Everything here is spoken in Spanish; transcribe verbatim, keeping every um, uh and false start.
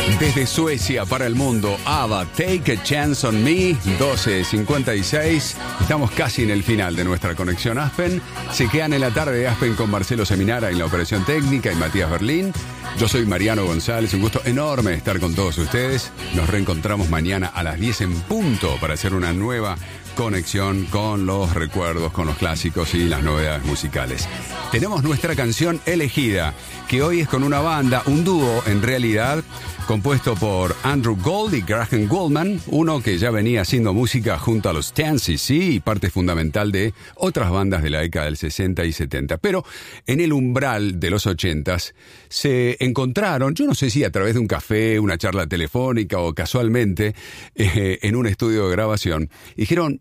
Desde Suecia para el mundo, ABBA, Take a Chance on Me, doce cincuenta y seis. Estamos casi en el final de nuestra conexión Aspen. Se quedan en la tarde de Aspen con Marcelo Seminara en la operación técnica y Matías Berlín. Yo soy Mariano González, un gusto enorme estar con todos ustedes. Nos reencontramos mañana a las diez en punto para hacer una nueva conexión con los recuerdos, con los clásicos y las novedades musicales. Tenemos nuestra canción elegida, que hoy es con una banda, un dúo en realidad, compuesto por Andrew Gold y Graham Gouldman, uno que ya venía haciendo música junto a los Ten C C y parte fundamental de otras bandas de la década del sesenta y setenta. Pero en el umbral de los ochentas se encontraron, yo no sé si a través de un café, una charla telefónica o casualmente, eh, en un estudio de grabación, dijeron: